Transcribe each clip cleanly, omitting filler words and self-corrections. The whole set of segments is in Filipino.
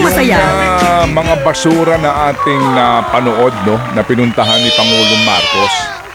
masaya? Mga basura na ating panood, no, na pinuntahan ni Pangulong Marcos.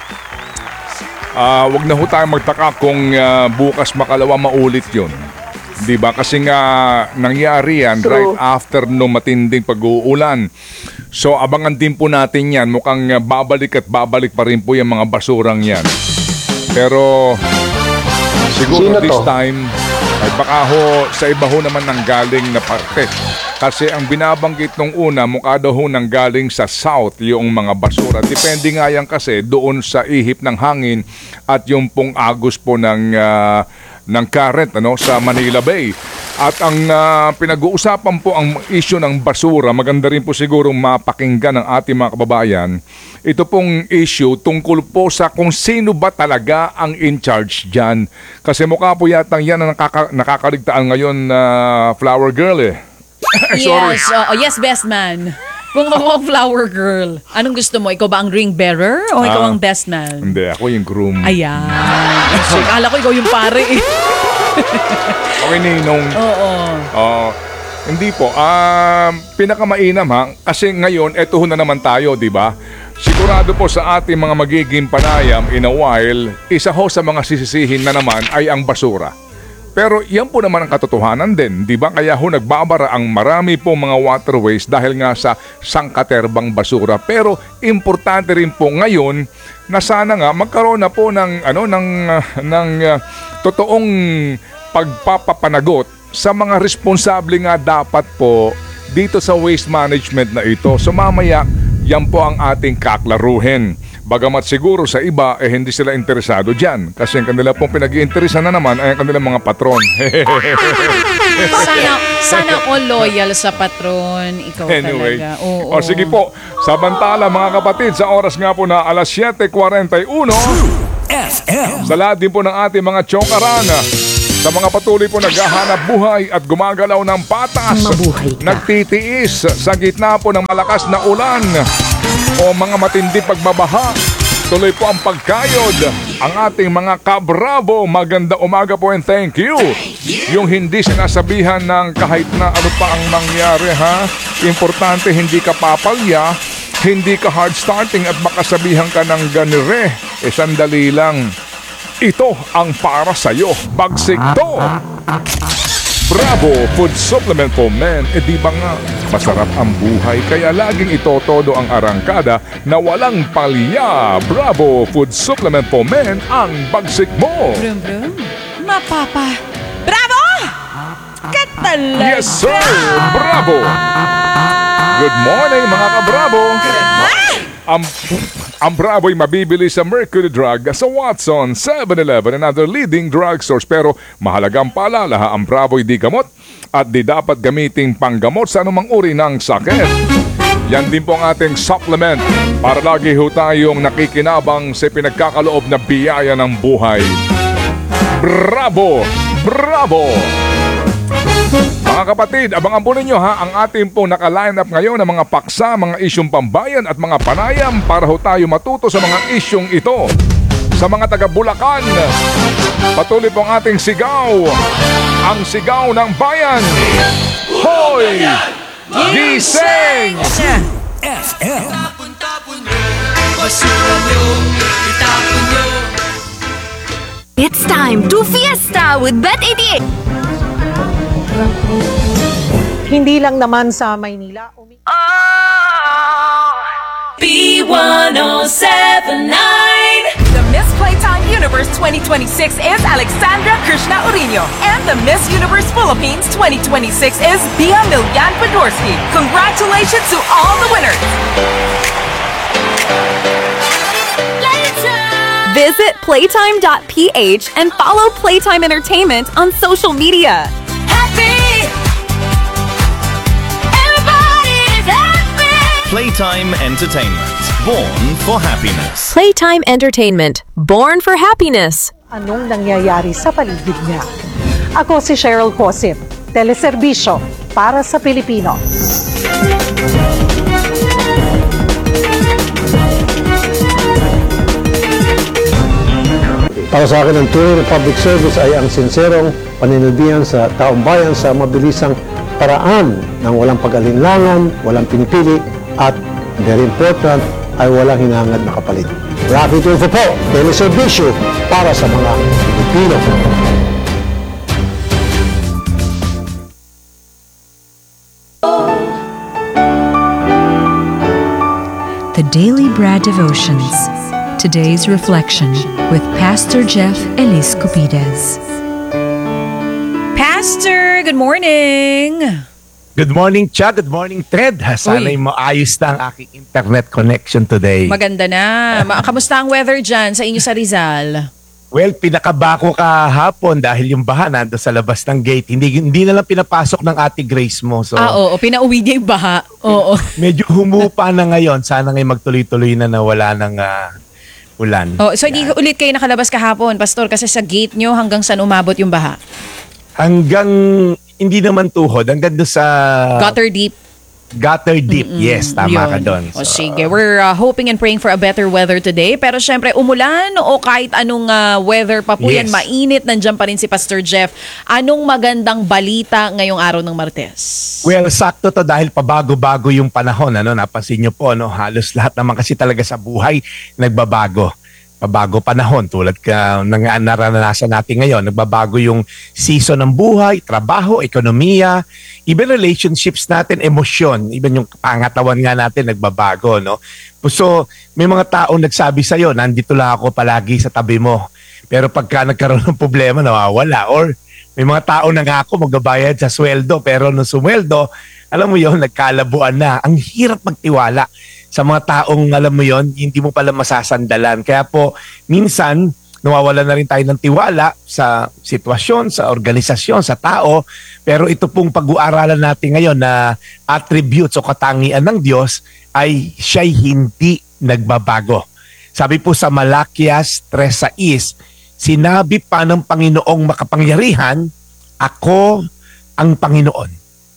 Wag na ho tayong magtaka kung bukas makalawa maulit yun. Di ba? Kasi nga nangyari yan right after no matinding pag-uulan. So abangan din po natin yan. Mukhang babalik at babalik pa rin po yung mga basurang yan. Pero siguro this time ay baka ho sa iba ho naman nanggaling na parte. Kasi ang binabanggit nung una, mukha daw ho nanggaling sa south yung mga basura. Depende nga yan kasi doon sa ihip ng hangin at yung pong agos po ng current sa Manila Bay. At ang pinag-uusapan po ang issue ng basura, maganda rin po siguro mapakinggan ng ating mga kababayan. Ito pong issue tungkol po sa kung sino ba talaga ang in charge dyan. Kasi mukha po yata yan na nakakaligtaan ngayon na Flower Girl eh. Sorry. Yes, yes, best man. Kung ako ang flower girl, anong gusto mo? Ikaw ba ang ring bearer o ikaw ang best man? Hindi, ako yung groom. Ayan. Kala ko ikaw yung pare eh. Okay, Ninong. Oo. Hindi po. Pinakamainam ha. Kasi ngayon, eto na naman tayo, di ba? Sigurado po sa ating mga magiging panayam in a while, isa ho sa mga sisisihin na naman ay ang basura. Pero yan po naman ang katotohanan din, di ba? Kaya ho nagbabara ang marami po mga waterways dahil nga sa sangkaterbang basura. Pero importante rin po ngayon na sana nga magkaroon na po ng totoong pagpapapanagot sa mga responsable nga dapat po dito sa waste management na ito. So mamaya, yan po ang ating kaklaruhin. Bagamat siguro sa iba, hindi sila interesado dyan. Kasi ang kanila pong pinag-iinteresan na naman ay ang kanilang mga patron. Sana all loyal sa patron. Ikaw anyway, talaga. Oo. Sige po. Samantala mga kapatid, sa oras nga po na alas 7:41, sa lahat din po ng ating mga chokaran, sa mga patuloy po naghahanap buhay at gumagalaw ng patas, nagtitiis sa gitna po ng malakas na ulan o mga matindi pagbabaha, tuloy po ang pagkayod. Ang ating mga kabravo, maganda umaga po and thank you. Yung hindi sinasabihan ng kahit na ano pa ang mangyari ha. Importante hindi ka papalya, hindi ka hard starting at makasabihan ka ng ganire. Sandali lang. Ito ang para sa'yo. Bagsik to. Bravo Food Supplement for Men. Di ba nga masarap ang buhay? Kaya laging ito todo ang arangkada na walang palya. Bravo Food Supplement for Men ang bagsik mo. Brum, brum. Mapapa. Bravo! Katalaga! Yes sir! Bravo! Good morning mga kabravo! Ang Bravo'y mabibili sa Mercury Drug, sa Watson, 7-Eleven and other leading drugstores. Pero mahalagang paalala, ang Bravo'y di gamot at di dapat gamiting panggamot sa anumang uri ng sakit. Yan din po ang ating supplement para lagi ho tayong nakikinabang sa pinagkakaloob na biyaya ng buhay. Bravo! Bravo! Mga kapatid, abangan po ninyo ha ang ating pong naka-line up ngayon ng mga paksa, mga isyong pambayan at mga panayam para ho tayo matuto sa mga isyong ito. Sa mga taga Bulacan, patuloy po ang ating sigaw, ang sigaw ng bayan. Hoy! Gising! FM. It's time to fiesta with Bet88. Hindi lang naman sa Maynila. B1079. The Miss Playtime Universe 2026 is Alexandra Krishna Urino. And the Miss Universe Philippines 2026 is Bia Milyan Podorski. Congratulations to all the winners. Visit playtime.ph and follow Playtime Entertainment on social media. Playtime Entertainment. Born for happiness. Playtime Entertainment. Born for happiness. Anong nangyayari sa paligid niya? Ako si Cheryl Cosip, Teleserbisyo para sa Pilipino. Para sa akin, ang tunay na public service ay ang sinserong paninilbihan sa taong bayan sa mabilisang paraan ng walang pag-alinlangan, walang pinipili, at very important, ay walang hinangad na kapalit. Rafi Tulfo po, teleserbisyo para sa mga Pilipino. The Daily Bread Devotions. Today's reflection with Pastor Jeff Elis Cupides. Pastor, good morning! Good morning, Cha. Good morning, Ted. Sana'y maayos na ang aking internet connection today. Maganda na. Kamusta ang weather dyan sa inyo sa Rizal? Well, pinakabako kahapon dahil yung baha nando sa labas ng gate. Hindi na lang pinapasok ng Ate Grace mo. So, oo. Pinauwi niya yung baha. Oo. Medyo humupa na ngayon. Sana ngayon magtuloy-tuloy na nawala ng ulan. Oh, so hindi ulit kayo nakalabas kahapon, Pastor, kasi sa gate nyo hanggang saan umabot yung baha? Hanggang, hindi naman tuhod, hanggang doon sa... Gutter deep. Gutter deep, yes, tama ka doon. O sige, we're hoping and praying for a better weather today. Pero syempre, umulan o kahit anong weather pa po yan, mainit, nandiyan pa rin si Pastor Jeff. Anong magandang balita ngayong araw ng Martes? Well, sakto to dahil pabago-bago yung panahon. Napansin nyo po, halos lahat naman kasi talaga sa buhay nagbabago. Pabago panahon tulad ka naranasan natin ngayon. Nagbabago yung season ng buhay, trabaho, ekonomiya, even relationships natin, emosyon, even yung pangatawan nga natin nagbabago, no? So, may mga taong nagsabi sa'yo, nandito lang ako palagi sa tabi mo. Pero pagka nagkaroon ng problema, nawawala. Or may mga tao na nga ako magbabayad sa sweldo, pero nung sumweldo, alam mo yun, nagkalabuan na. Ang hirap magtiwala sa mga taong, alam mo yon, hindi mo pala masasandalan. Kaya po, minsan, nawawala na rin tayo ng tiwala sa sitwasyon, sa organisasyon, sa tao. Pero ito pong pag-uaralan natin ngayon na attributes o katangian ng Diyos ay siya'y hindi nagbabago. Sabi po sa Malakias 3:6, sinabi pa ng Panginoong makapangyarihan, ako ang Panginoon,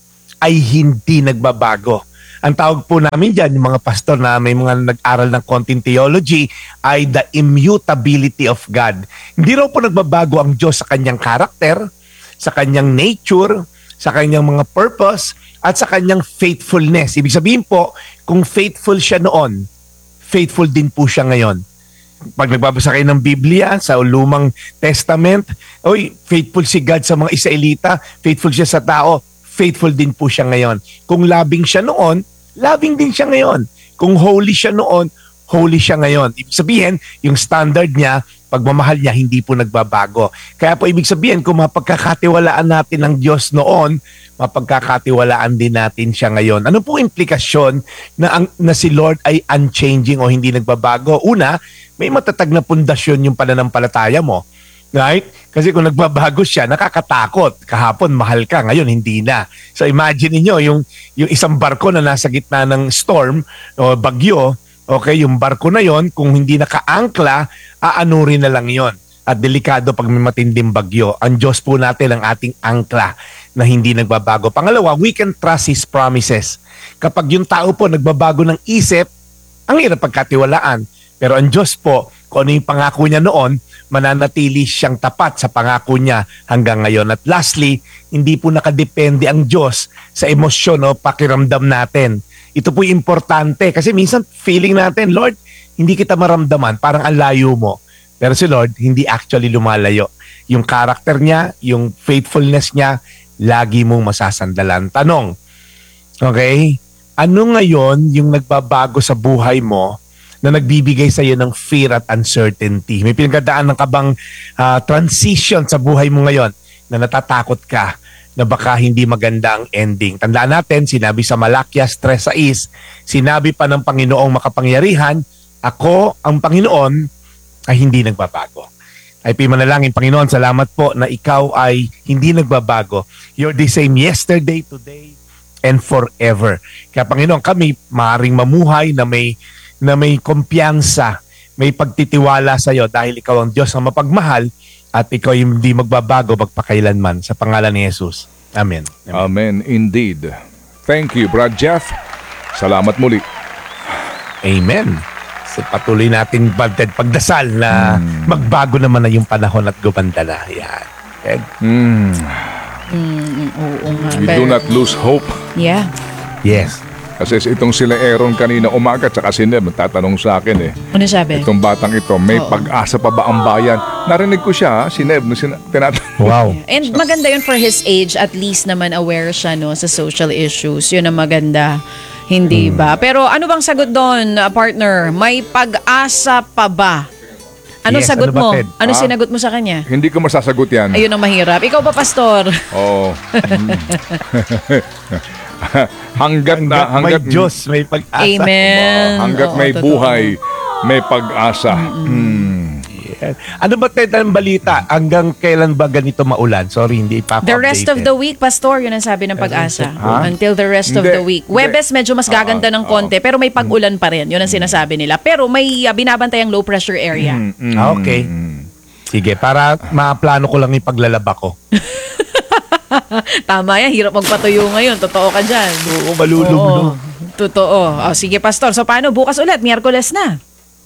ay hindi nagbabago. Ang tawag po namin dyan, yung mga pastor na may mga nag-aral ng konting theology, ay the immutability of God. Hindi raw po nagbabago ang Diyos sa kanyang karakter, sa kanyang nature, sa kanyang mga purpose, at sa kanyang faithfulness. Ibig sabihin po, kung faithful siya noon, faithful din po siya ngayon. Pag nagbabasa kayo ng Biblia sa Lumang Testament, faithful si God sa mga Israelita, faithful siya sa tao, faithful din po siya ngayon. Kung loving siya noon, loving din siya ngayon. Kung holy siya noon, holy siya ngayon. Ibig sabihin, yung standard niya, pagmamahal niya, hindi po nagbabago. Kaya po ibig sabihin, kung mapagkakatiwalaan natin ang Diyos noon, mapagkakatiwalaan din natin siya ngayon. Ano po implikasyon na si Lord ay unchanging o hindi nagbabago? Una, may matatag na pundasyon yung pananampalataya mo. Right? Kasi kung nagbabago siya, nakakatakot. Kahapon, mahal ka. Ngayon, hindi na. So imagine niyo yung isang barko na nasa gitna ng storm o bagyo, okay, yung barko na yon, kung hindi naka-angkla, aanurin na lang yon. At delikado pag may matinding bagyo. Ang Diyos po natin ang ating angkla na hindi nagbabago. Pangalawa, we can trust His promises. Kapag yung tao po nagbabago ng isip, ang hirap pagkatiwalaan. Pero ang Diyos po, kung ano yung pangako niya noon, mananatili siyang tapat sa pangako niya hanggang ngayon. At lastly, hindi po nakadepende ang Diyos sa emosyon o pakiramdam natin. Ito po importante kasi minsan feeling natin, Lord, hindi kita maramdaman, parang ang layo mo. Pero si Lord, hindi actually lumalayo. Yung character niya, yung faithfulness niya, lagi mong masasandalan. Tanong, okay, ano ngayon yung nagbabago sa buhay mo na nagbibigay sa iyo ng fear at uncertainty? May pinagdadaan ng kabang transition sa buhay mo ngayon na natatakot ka na baka hindi maganda ang ending. Tandaan natin, sinabi sa Malakias 3:6, sinabi pa ng Panginoong makapangyarihan, ako ang Panginoon ay hindi nagbabago. Ay manalangin, Panginoon, salamat po na ikaw ay hindi nagbabago. You're the same yesterday, today, and forever. Kaya Panginoon, kami maaaring mamuhay na may kumpiyansa, may pagtitiwala sa iyo dahil ikaw ang Diyos na mapagmahal at ikaw hindi magbabago magpakailanman. Sa pangalan ni Jesus. Amen. Amen indeed. Thank you, Brad Jeff. Salamat muli. Amen. So, patuloy natin pagdasal na magbago naman na yung panahon at gumanda na. Yan. Oo nga. We do not lose hope. Yeah. Yes. Kasi itong sila Aaron kanina umaga tsaka si Neb, tatanong sa akin Ano sabi? Itong batang ito, may pag-asa pa ba ang bayan? Narinig ko siya, si Neb, tinatanong. Wow. And maganda yun for his age, at least naman aware siya no sa social issues. Yun ang maganda. Hindi ba? Pero ano bang sagot doon, partner? May pag-asa pa ba? Anong Yes, sagot ano ba, mo? Ted? Ano sinagot mo sa kanya? Hindi ko masasagot yan. Ayun ang mahirap. Ikaw ba, Pastor? Oo. hanggat may Diyos, may pag-asa. Amen. Hanggat Oo, may totoo. buhay, may pag-asa. Yes. Ano ba Ted ang balita? Hanggang kailan ba ganito maulan? Sorry, hindi ipapa-update. The rest of the week, Pastor, yun ang sabi ng pag-asa. Ha? Until the rest of Hindi, the week. hindi. Webes, medyo mas gaganda ng konti, pero may pag-ulan pa rin. Yun ang sinasabi nila. Pero may binabantay ang low pressure area. Okay. Sige, para maplano ko lang yung paglalaba ko. Tama yan, hirap magpatuyo ngayon. Totoo ka dyan. Oo, malulublo. Oo, totoo. Sige, Pastor. So, paano? Bukas ulit, Miyerkules na.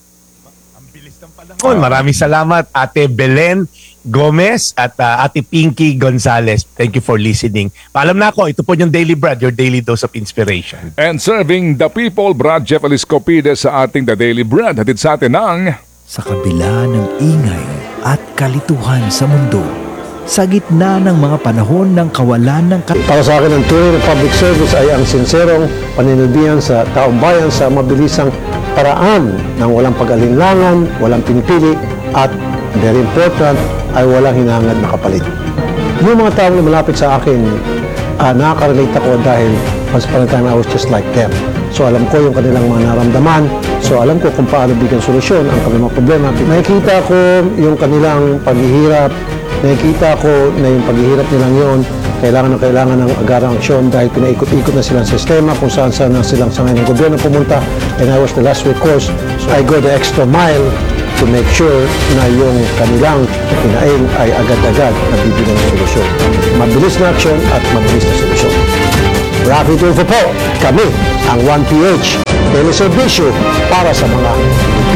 Maraming salamat, Ate Belen Gomez at Ate Pinky Gonzalez. Thank you for listening. Paalam na ako, ito po yung Daily Brad, your daily dose of inspiration. And serving the people, Brad Jeff Eliscopides sa ating The Daily Bread. Hatid sa atin ng... Sa kabila ng ingay at kalituhan sa mundo, sa gitna ng mga panahon ng kawalan ng Para sa akin, ang tunay na public service ay ang sinserong paninilbihan sa taong bayan sa mabilisang paraan ng walang pag-alinlangan, walang pinipili, at very important, ay walang hinahangad na kapalit. Yung mga taong malapit sa akin, nakaka-relate ako dahil once upon a time I was just like them. So alam ko yung kanilang mga naramdaman, so alam ko kung paano bigyan solusyon ang kanilang mga problema. Nakikita ko yung kanilang paghihirap, nakikita ko na yung paghihirap nilang yon kailangan ng agarang aksyon dahil pinaikot-ikot na silang sistema kung saan na silang sangay ng gobyerno pumunta, and I was the last recourse. So I go the extra mile to make sure na yung kanilang pinaing ay agad-agad nabibigyan ng solusyon. Mabilis na aksyon at mabilis na solusyon. Rafi Tulfo po, kami ang 1PH, teleserbisyo para sa mga